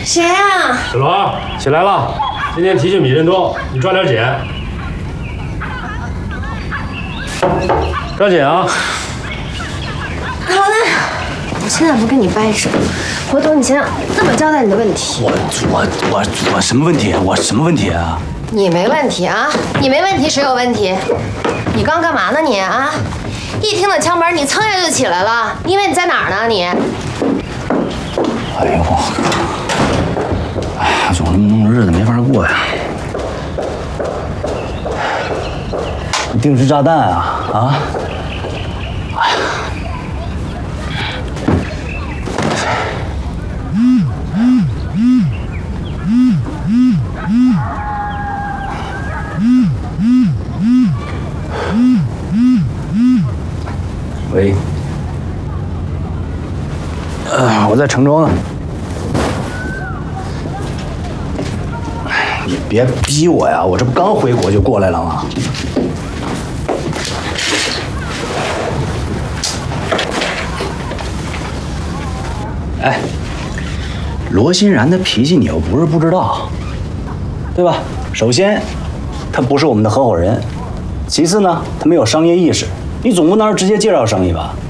谁啊？ 小罗，起来了，今天提醒比人多，你抓点紧。抓紧啊！ 好嘞，我现在不跟你掰扯，回头你想想怎么交代你的问题。 我什么问题？我什么问题啊？ 你没问题啊，你没问题，谁有问题？你刚干嘛呢你啊？一听到敲门，你蹭一下就起来了，你以为你在哪儿呢你？ 哎呦，哎呀，总这么弄日子没法过呀。定时炸弹啊啊！哎呀。喂，我在成州呢。你别逼我呀，我这不刚回国就过来了吗？哎，罗欣然的脾气你又不是不知道，对吧？首先，他不是我们的合伙人；其次呢，他没有商业意识。你总不能直接介绍生意吧？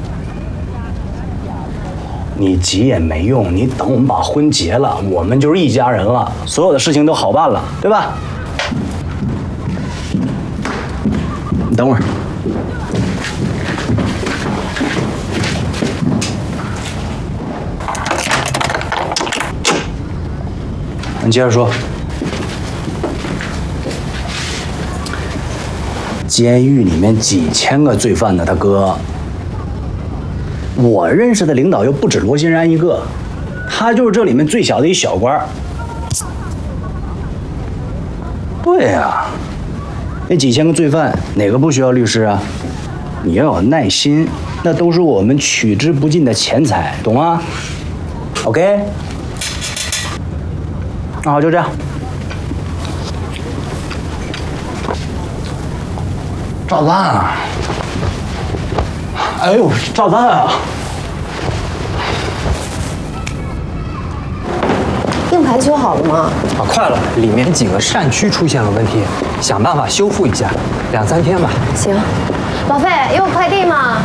你急也没用，你等我们把婚结了，我们就是一家人了，所有的事情都好办了，对吧？你等会儿。你接着说。监狱里面几千个罪犯呢，他哥。我认识的领导又不止罗欣然一个，他就是这里面最小的一小官。对呀，那几千个罪犯哪个不需要律师啊？你要有耐心，那都是我们取之不尽的钱财，懂吗 ？OK。那好，就这样。炸弹啊！哎呦，炸弹啊！ 硬盘修好了吗？ 啊，快了，里面几个扇区出现了问题，想办法修复一下，2、3天吧。 行，老费，有快递吗？